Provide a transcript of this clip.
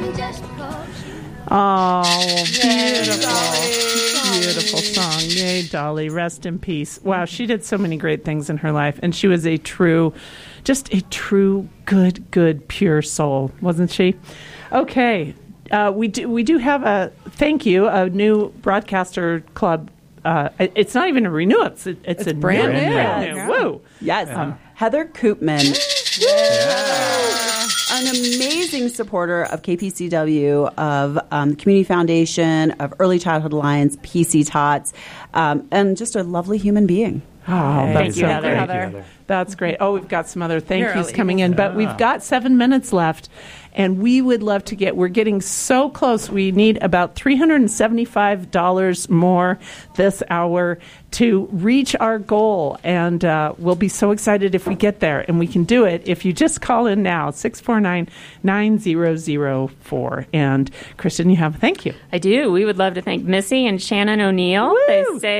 Oh, beautiful song. Yay, Dolly. Rest in peace. Wow, she did so many great things in her life, and she was just a true, good, pure soul, wasn't she? Okay, we do have a new broadcaster club. It's not even a renewal. It's a brand new. Yeah. Woo! Yes, Heather Koopman. An amazing supporter of KPCW, of Community Foundation, of Early Childhood Alliance, PC Tots, and just a lovely human being. Oh, Thank you, great. Heather. That's great. Oh, we've got some other thank yous coming in, but we've got 7 minutes left, and we would love to we're getting so close. We need about $375 more this hour to reach our goal, and we'll be so excited if we get there, and we can do it if you just call in now, 649-9004. And Kristen, you have a thank you. I do. We would love to thank Missy and Shannon O'Neill. Woo! They say